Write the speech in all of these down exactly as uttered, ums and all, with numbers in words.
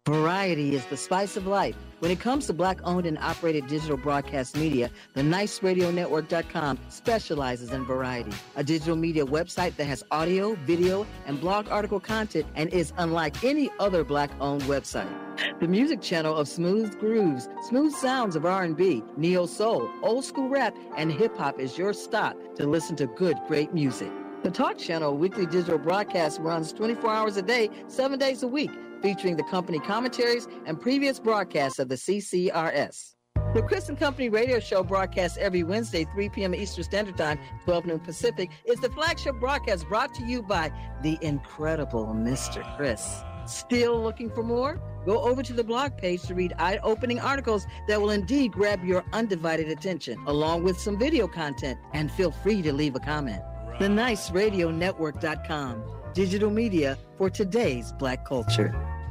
Variety is the spice of life. When it comes to Black-owned and operated digital broadcast media, the Nice Radio Network dot com specializes in variety, a digital media website that has audio, video, and blog article content and is unlike any other Black-owned website. The music channel of smooth grooves, smooth sounds of R and B, neo-soul, old-school rap, and hip-hop is your stop to listen to good, great music. The Talk Channel weekly digital broadcast runs twenty-four hours a day, seven days a week, featuring the company commentaries and previous broadcasts of the C C R S. The Chris and Company radio show broadcasts every Wednesday, three p.m. Eastern Standard Time, twelve noon Pacific, is the flagship broadcast brought to you by the incredible Mister Chris. Still looking for more? Go over to the blog page to read eye-opening articles that will indeed grab your undivided attention, along with some video content, and feel free to leave a comment. The Nice Radio Network dot com. Digital media for today's Black culture.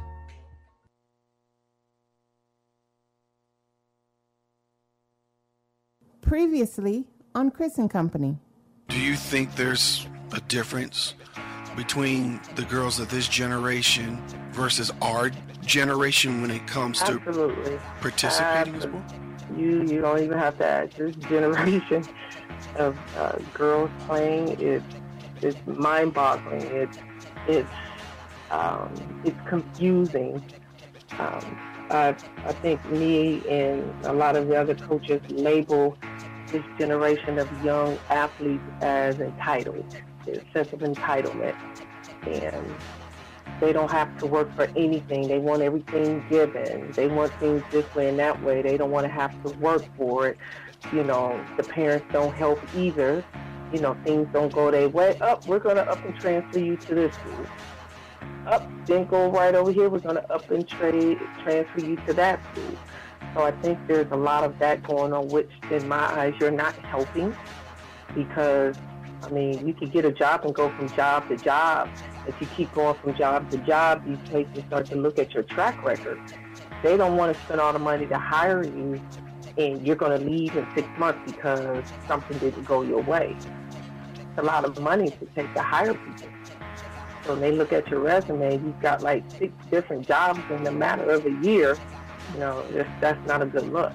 Previously on Chris and Company. Do you think there's a difference between the girls of this generation versus our generation when it comes to Absolutely. participating Absolutely. as well? You you don't even have to ask. This generation of uh, girls playing is it's mind-boggling. It's it's um, it's confusing. Um, I I think me and a lot of the other coaches label this generation of young athletes as entitled, a sense of entitlement, and they don't have to work for anything. They want everything given. They want things this way and that way. They don't want to have to work for it. You know, the parents don't help either. You know, things don't go their way. Up, oh, we're going to up and transfer you to this school. Up, then go right over here. We're going to up and trade transfer you to that school. So I think there's a lot of that going on, which in my eyes, you're not helping because, I mean, you could get a job and go from job to job. If you keep going from job to job, these places start to look at your track record. They don't want to spend all the money to hire you, and you're going to leave in six months because something didn't go your way. It's a lot of money to take to hire people. So when they look at your resume, you've got like six different jobs in the matter of a year. You know, that's not a good look.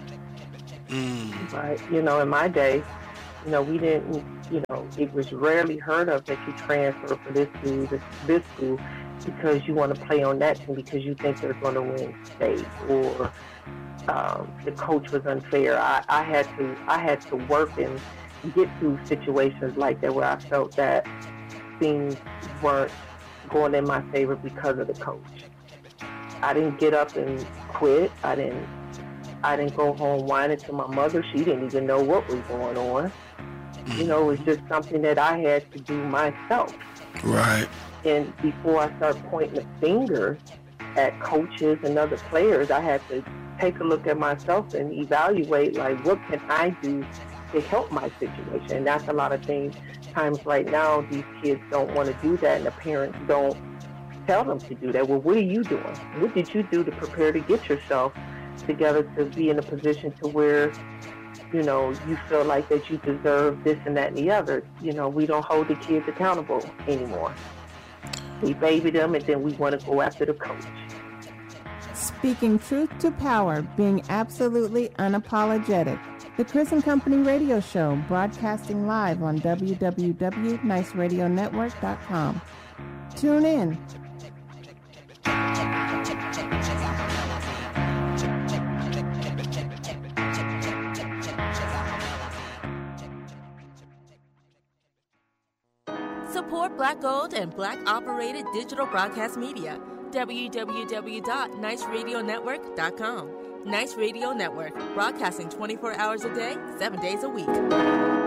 Mm. Right? You know, in my day, you know, we didn't, you know, it was rarely heard of that you transfer from this school to this school because you want to play on that team because you think they're going to win state or um, the coach was unfair. I, I had to, I had to work and get through situations like that where I felt that things weren't going in my favor because of the coach. I didn't get up and quit. I didn't, I didn't go home whining to my mother. She didn't even know what was going on. You know, it was just something that I had to do myself. Right. And before I start pointing the finger at coaches and other players, I had to take a look at myself and evaluate, like, what can I do to help my situation? And that's a lot of things. Times right now, these kids don't want to do that, and the parents don't tell them to do that. Well, what are you doing? What did you do to prepare to get yourself together to be in a position to where, you know, you feel like that you deserve this and that and the other? You know, we don't hold the kids accountable anymore. We baby them, and then we want to go after the coach. Speaking truth to power, being absolutely unapologetic. The Chris and Company radio show, broadcasting live on w w w dot nice radio network dot com. Tune in. Support Black-owned and Black-operated digital broadcast media. w w w dot nice radio network dot com. Nice Radio Network, broadcasting twenty-four hours a day, seven days a week.